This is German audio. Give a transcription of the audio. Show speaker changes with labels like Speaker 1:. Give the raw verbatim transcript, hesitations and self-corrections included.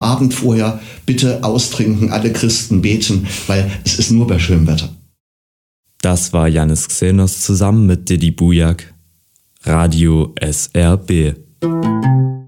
Speaker 1: Abend vorher bitte austrinken, alle Christen beten, weil es ist nur bei schönem Wetter.
Speaker 2: Das war Janis Xenos zusammen mit Didi Bujak. Radio S R B.